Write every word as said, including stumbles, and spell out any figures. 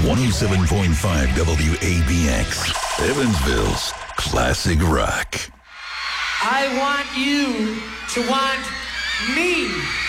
one oh seven point five W A B X, Evansville's classic rock. I want you to want me.